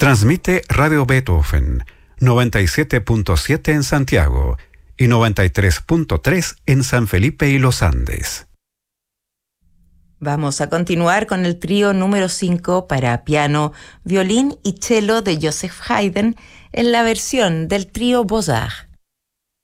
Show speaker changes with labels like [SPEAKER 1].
[SPEAKER 1] Transmite Radio Beethoven, 97.7 en Santiago y 93.3 en San Felipe y Los Andes.
[SPEAKER 2] Vamos a continuar con el trío número 5 para piano, violín y cello de Joseph Haydn en la versión del trío Beaux-Arts.